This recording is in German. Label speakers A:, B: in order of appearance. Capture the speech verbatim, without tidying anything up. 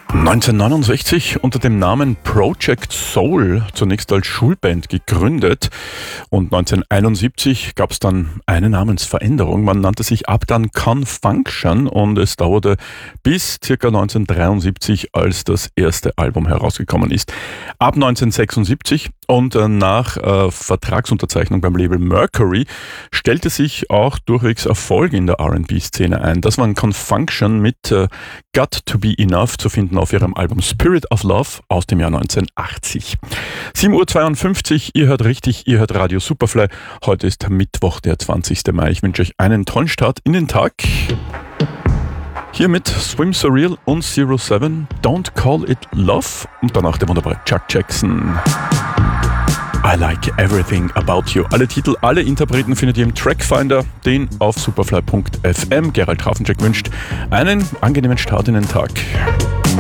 A: neunzehnhundertneunundsechzig unter dem Namen Project Soul zunächst als Schulband gegründet und neunzehnhunderteinundsiebzig gab es dann eine Namensveränderung. Man nannte sich ab dann Con-Function und es dauerte bis ca. neunzehnhundertdreiundsiebzig, als das erste Album herausgekommen ist. Ab neunzehnhundertsechsundsiebzig und nach äh, Vertragsunterzeichnung beim Label Mercury stellte sich auch durchwegs Erfolg in der R and B-Szene ein. Das war Con-Function mit äh, Got to Be Enough zu finden auf ihrem Album Spirit of Love aus dem Jahr neunzehnhundertachtzig. sieben Uhr zweiundfünfzig, ihr hört richtig, ihr hört Radio Superfly. Heute ist Mittwoch, der zwanzigsten Mai. Ich wünsche euch einen tollen Start in den Tag. Hier mit Swim Surreal und Zero Seven, Don't Call It Love und danach der wunderbare Chuck Jackson. I Like Everything About You. Alle Titel, alle Interpreten findet ihr im Trackfinder, den auf superfly punkt f m. Gerald Grafencheck wünscht einen angenehmen Start in den Tag.